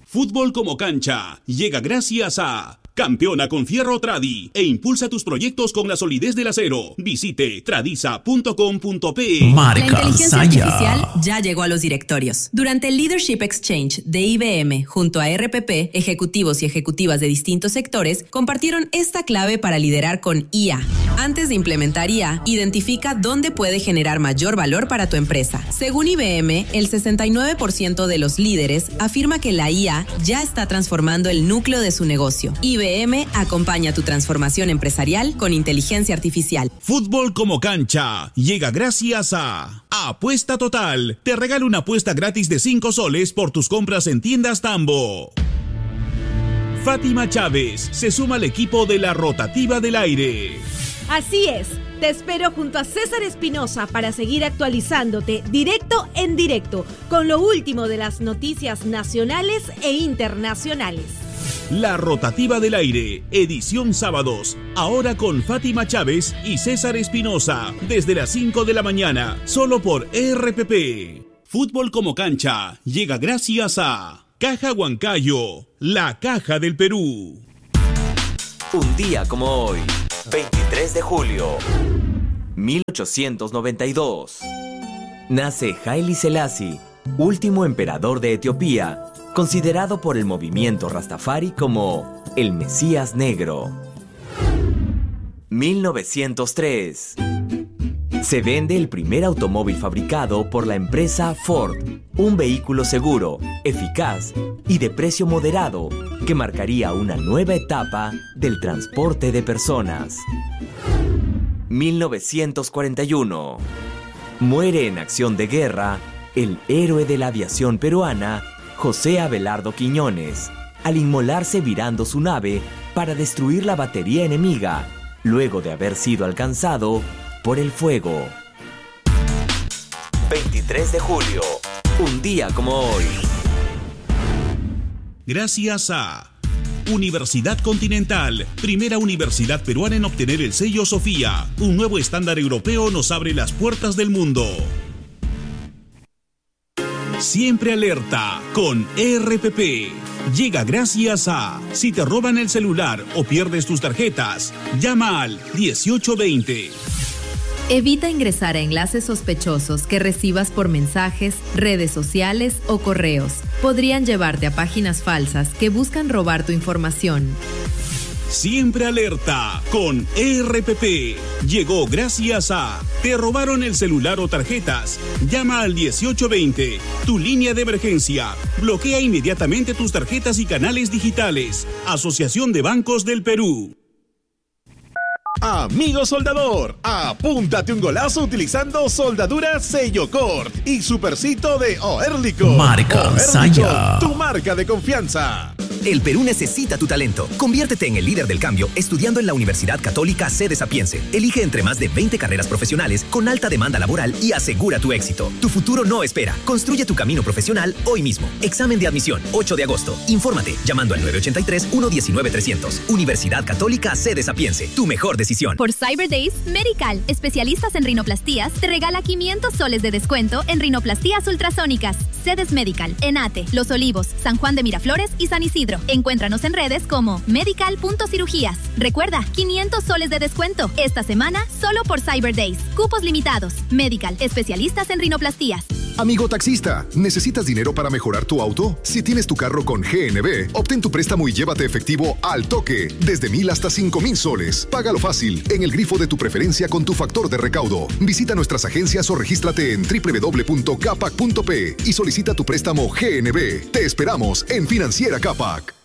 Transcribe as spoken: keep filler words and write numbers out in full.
Fútbol como cancha llega gracias a Campeona con Fierro Tradi e impulsa tus proyectos con la solidez del acero. Visite tradiza punto com punto pe. Marca La inteligencia Saya. artificial ya llegó a los directorios. Durante el Leadership Exchange de I B M junto a R P P, ejecutivos y ejecutivas de distintos sectores compartieron esta clave para liderar con I A. Antes de implementar I A, identifica dónde puede generar mayor valor para tu empresa. Según I B M, el sesenta y nueve por ciento de los líderes afirma que la I A ya está transformando el núcleo de su negocio. I B M acompaña tu transformación empresarial con inteligencia artificial. Fútbol como cancha llega gracias a Apuesta Total. Te regala una apuesta gratis de cinco soles por tus compras en tiendas Tambo. Fátima Chávez se suma al equipo de la Rotativa del Aire. Así es, te espero junto a César Espinosa para seguir actualizándote directo en directo con lo último de las noticias nacionales e internacionales. La Rotativa del Aire, edición sábados, ahora con Fátima Chávez y César Espinosa, desde las cinco de la mañana, solo por R P P. Fútbol como cancha llega gracias a Caja Huancayo, la caja del Perú. Un día como hoy, veintitrés de julio, mil ochocientos noventa y dos, nace Haile Selassie, último emperador de Etiopía, considerado por el movimiento Rastafari como el Mesías Negro. mil novecientos tres. Se vende el primer automóvil fabricado por la empresa Ford, un vehículo seguro, eficaz y de precio moderado que marcaría una nueva etapa del transporte de personas. mil novecientos cuarenta y uno. Muere en acción de guerra el héroe de la aviación peruana, José Abelardo Quiñones, al inmolarse virando su nave para destruir la batería enemiga, luego de haber sido alcanzado por el fuego. veintitrés de julio, un día como hoy. Gracias a Universidad Continental, primera universidad peruana en obtener el sello Sofía. Un nuevo estándar europeo nos abre las puertas del mundo. Siempre alerta con R P P. Llega gracias a si te roban el celular o pierdes tus tarjetas, llama al dieciocho veinte. Evita ingresar a enlaces sospechosos que recibas por mensajes, redes sociales o correos. Podrían llevarte a páginas falsas que buscan robar tu información. Siempre alerta con R P P. Llegó gracias a ¿te robaron el celular o tarjetas? Llama al dieciocho veinte, tu línea de emergencia. Bloquea inmediatamente tus tarjetas y canales digitales. Asociación de Bancos del Perú. Amigo soldador, apúntate un golazo utilizando soldadura Sellocort y Supercito de Oerlikon. Marca Saya. Tu marca de confianza. El Perú necesita tu talento. Conviértete en el líder del cambio estudiando en la Universidad Católica Sede Sapiense. Elige entre más de veinte carreras profesionales con alta demanda laboral y asegura tu éxito. Tu futuro no espera. Construye tu camino profesional hoy mismo. Examen de admisión, ocho de agosto. Infórmate llamando al nueve ochenta y tres, uno diecinueve, trescientos. Universidad Católica Sede Sapiense. Tu mejor decisión. Por Cyber Days, Medical, especialistas en rinoplastías, te regala quinientos soles de descuento en rinoplastías ultrasónicas. Sedes Medical, Enate, Los Olivos, San Juan de Miraflores y San Isidro. Encuéntranos en redes como medical punto cirugías. Recuerda, quinientos soles de descuento esta semana solo por Cyber Days. Cupos limitados. Medical, especialistas en rinoplastías. Amigo taxista, ¿necesitas dinero para mejorar tu auto? Si tienes tu carro con G N B, obtén tu préstamo y llévate efectivo al toque, desde mil hasta cinco mil soles. Págalo fácil, en el grifo de tu preferencia con tu factor de recaudo. Visita nuestras agencias o regístrate en doble u doble u doble u punto capac punto pe y solicita tu préstamo G N B. Te esperamos en Financiera Capac.